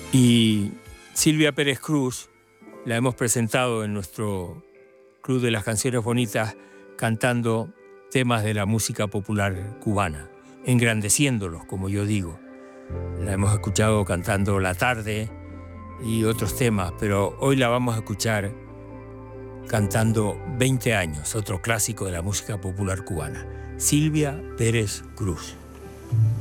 Y Silvia Pérez Cruz la hemos presentado en nuestro Club de las Canciones Bonitas cantando temas de la música popular cubana, engrandeciéndolos, como yo digo. La hemos escuchado cantando La Tarde y otros temas, pero hoy la vamos a escuchar cantando 20 años, otro clásico de la música popular cubana, Silvia Pérez Cruz.